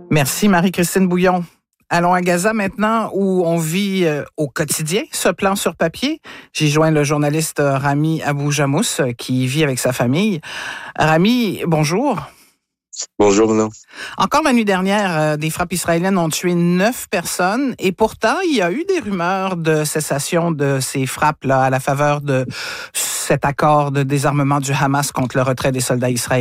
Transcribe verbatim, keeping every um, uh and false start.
Merci Marie-Christine Bouillon. Allons à Gaza maintenant, où on vit euh, au quotidien ce plan sur papier. J'y joins le journaliste Rami Abou-Jamous, qui vit avec sa famille. Rami, bonjour. Bonjour, non. Encore la nuit dernière, euh, des frappes israéliennes ont tué neuf personnes et pourtant, il y a eu des rumeurs de cessation de ces frappes-là à la faveur de cet accord de désarmement du Hamas contre le retrait des soldats israéliens.